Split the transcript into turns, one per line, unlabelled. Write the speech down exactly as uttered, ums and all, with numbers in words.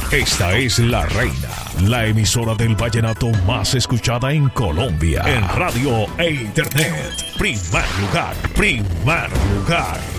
Esta es La Reina, la emisora del vallenato más escuchada en Colombia. En radio e internet. Primer lugar, primer lugar.